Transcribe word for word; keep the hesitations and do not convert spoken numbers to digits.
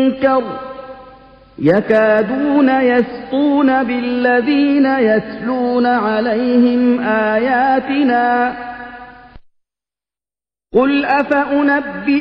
المنكر يكادون يسطون بالذين يتلون عليهم آياتنا قل أفأنبئ